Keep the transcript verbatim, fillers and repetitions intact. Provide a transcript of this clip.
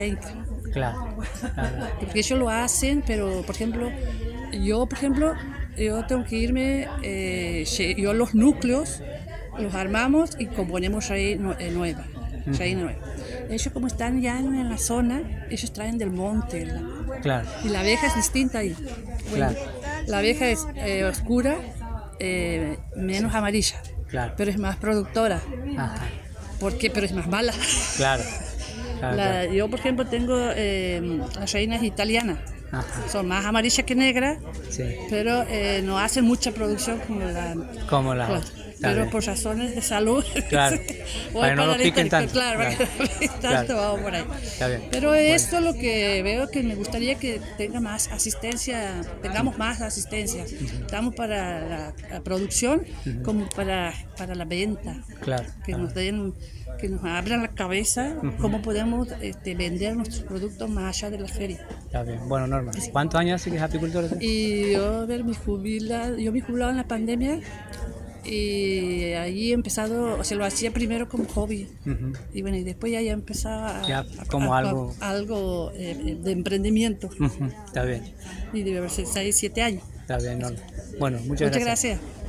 Claro, claro. Porque ellos lo hacen, pero por ejemplo, yo por ejemplo, yo tengo que irme, eh, yo los núcleos los armamos y componemos raíz nueva, raíz nueva. Ellos como están ya en la zona, ellos traen del monte. La, claro. Y la abeja es distinta ahí. Bueno, Claro. La abeja es eh, oscura, eh, menos amarilla, Claro. pero es más productora. Ajá. ¿Por qué? Pero es más mala. Claro. Claro, La, claro. yo, por ejemplo, tengo eh, las reinas italianas. Ajá. Son más amarillas que negras, Sí. pero eh, no hacen mucha producción como la... Como la Claro, otra. pero bien. por razones de salud. Claro. voy Para no la lo piquen lista, tanto. Claro, Claro. para que no lo piquen tanto, Claro. vamos por ahí. Está bien. Pero Bueno. esto es lo que veo que me gustaría que tenga más asistencia, tengamos más asistencia, tanto para la, la producción Uh-huh. como para, para la venta. Claro. Que Claro. nos den, que nos abran la cabeza Uh-huh. cómo podemos este, vender nuestros productos más allá de la feria. Está bien. Bueno, Norma, ¿cuántos años hace que es apicultora? Y yo, a ver, mi jubila, yo me jubilaba en la pandemia y ahí he empezado, o sea, lo hacía primero como hobby. Uh-huh. Y bueno, y después ya, ya empezaba a, Ya, a- como a- algo- a- algo eh, de emprendimiento. Uh-huh. Está bien. Y debe ser seis, siete años. Está bien, Norma. Bueno, muchas, Muchas gracias. gracias.